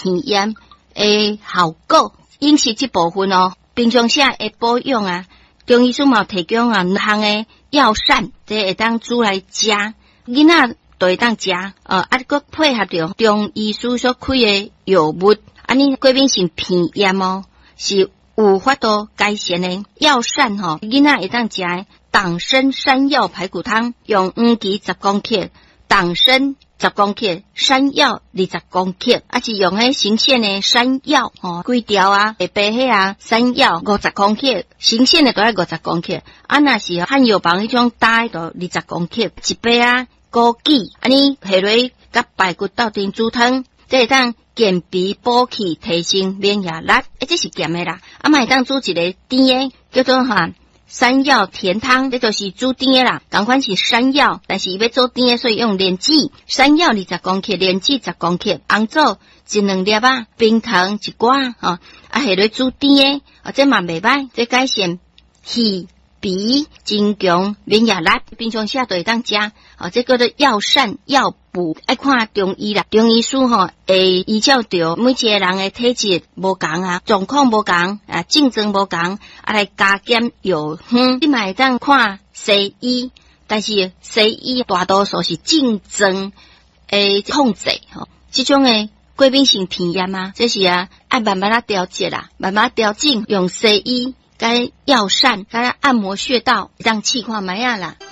鼻炎的效果。饮食这部分哦，平常时的保养啊，中医师嘛提供啊两项的药膳，这会当煮来食，囡仔都会当食。佮配合着中医师所开的药物，你过敏性鼻炎哦，是有法度改善的药膳吼，囡仔会当食的党参山药排骨汤，用黄芪10公克，党参10公克，山药20公克，是用迄新鲜的山药几条啊，会白迄啊山药50公克，新鲜的都要50公克，若是汉药房迄种大的就20公克，一杯啊枸杞，你下落甲排骨斗阵煮汤，这会当健脾补气，提升免疫力，这是咸的啦。嘛会当煮一个甜的，叫做山药甜汤，这就是煮甜的啦。同款是山药，但是伊要做甜的，所以用莲子，山药20公克，莲子10公克，红枣1-2粒啊，冰糖一寡下落煮甜的，这嘛袂歹，这改善气鼻增强免疫力，平常时都会当食，这叫做药膳药补，爱看中医啦，中医师会依照着每一个人的体质无同啊，状况无同啊，症状无同来加减药方。你嘛会当看西医，但是西医大多数是症状的控制这种的过敏性鼻炎啊，这是爱慢慢调节啦，慢慢调整，用西医该药膳，该按摩穴道，让气化埋啦。